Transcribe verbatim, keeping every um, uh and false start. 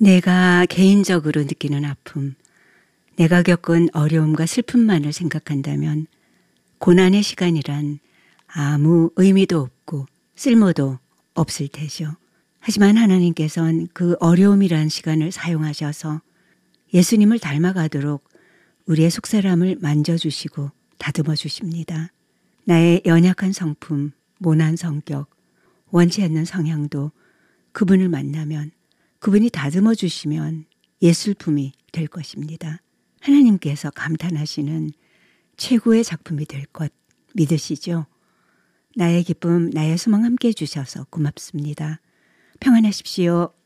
내가 개인적으로 느끼는 아픔, 내가 겪은 어려움과 슬픔만을 생각한다면 고난의 시간이란 아무 의미도 없고 쓸모도 없을 테죠. 하지만 하나님께서는 그 어려움이란 시간을 사용하셔서 예수님을 닮아가도록 우리의 속사람을 만져주시고 다듬어 주십니다. 나의 연약한 성품, 모난 성격, 원치 않는 성향도 그분을 만나면, 그분이 다듬어 주시면 예술품이 될 것입니다. 하나님께서 감탄하시는 최고의 작품이 될 것 믿으시죠? 나의 기쁨, 나의 소망 함께 해주셔서 고맙습니다. 평안하십시오.